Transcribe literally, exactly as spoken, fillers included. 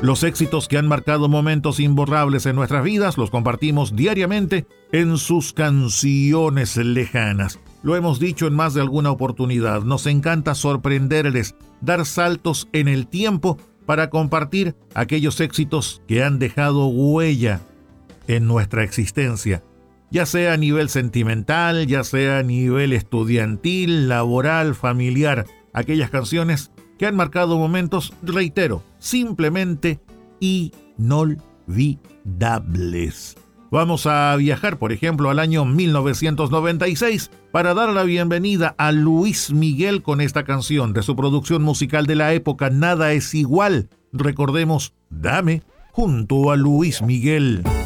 Los éxitos que han marcado momentos imborrables en nuestras vidas los compartimos diariamente en sus canciones lejanas. Lo hemos dicho en más de alguna oportunidad, nos encanta sorprenderles, dar saltos en el tiempo para compartir aquellos éxitos que han dejado huella en nuestra existencia, ya sea a nivel sentimental, ya sea a nivel estudiantil, laboral, familiar, aquellas canciones que han marcado momentos, reitero, simplemente inolvidables. Vamos a viajar, por ejemplo, al año mil novecientos noventa y seis para dar la bienvenida a Luis Miguel con esta canción de su producción musical de la época, Nada es igual. Recordemos, Dame, junto a Luis Miguel.